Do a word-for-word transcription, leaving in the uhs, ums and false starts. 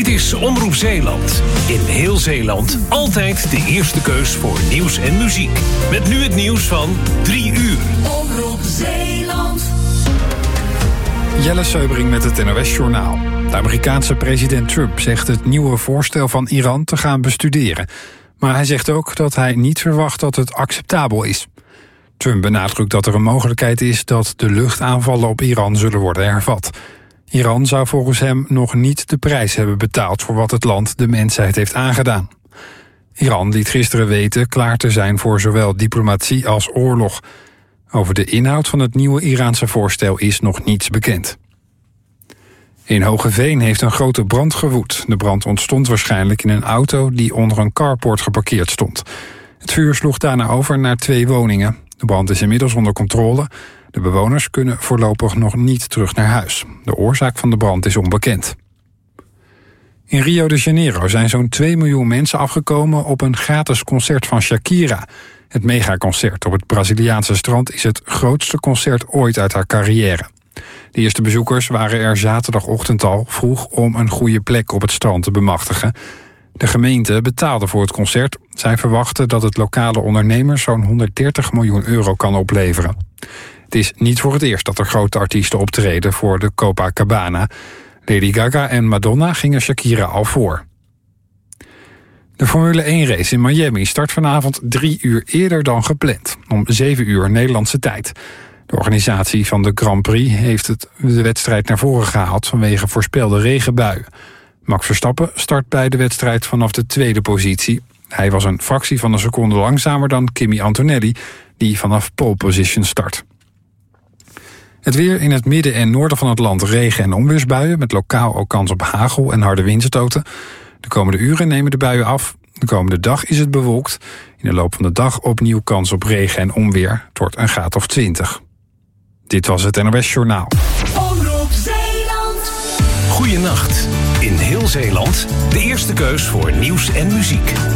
Dit is Omroep Zeeland. In heel Zeeland altijd de eerste keus voor nieuws en muziek. Met nu het nieuws van drie uur. Omroep Zeeland. Jelle Seubring met het N O S-journaal. De Amerikaanse president Trump zegt het nieuwe voorstel van Iran te gaan bestuderen. Maar hij zegt ook dat hij niet verwacht dat het acceptabel is. Trump benadrukt dat er een mogelijkheid is dat de luchtaanvallen op Iran zullen worden hervat. Iran zou volgens hem nog niet de prijs hebben betaald voor wat het land de mensheid heeft aangedaan. Iran liet gisteren weten klaar te zijn voor zowel diplomatie als oorlog. Over de inhoud van het nieuwe Iraanse voorstel is nog niets bekend. In Hogeveen heeft een grote brand gewoed. De brand ontstond waarschijnlijk in een auto die onder een carport geparkeerd stond. Het vuur sloeg daarna over naar twee woningen. De brand is inmiddels onder controle. De bewoners kunnen voorlopig nog niet terug naar huis. De oorzaak van de brand is onbekend. In Rio de Janeiro zijn zo'n twee miljoen mensen afgekomen op een gratis concert van Shakira. Het megaconcert op het Braziliaanse strand is het grootste concert ooit uit haar carrière. De eerste bezoekers waren er zaterdagochtend al vroeg om een goede plek op het strand te bemachtigen. De gemeente betaalde voor het concert. Zij verwachten dat het lokale ondernemers zo'n honderddertig miljoen euro kan opleveren. Het is niet voor het eerst dat er grote artiesten optreden voor de Copacabana. Lady Gaga en Madonna gingen Shakira al voor. De Formule één-race in Miami start vanavond drie uur eerder dan gepland. Om zeven uur Nederlandse tijd. De organisatie van de Grand Prix heeft het, de wedstrijd naar voren gehaald vanwege voorspelde regenbuien. Max Verstappen start bij de wedstrijd vanaf de tweede positie. Hij was een fractie van een seconde langzamer dan Kimi Antonelli, die vanaf pole position start. Het weer in het midden en noorden van het land regen- en onweersbuien, met lokaal ook kans op hagel en harde windstoten. De komende uren nemen de buien af. De komende dag is het bewolkt. In de loop van de dag opnieuw kans op regen en onweer. Het wordt een graad of twintig. Dit was het N O S-journaal. Omroep Zeeland. Goeienacht. In heel Zeeland de eerste keus voor nieuws en muziek.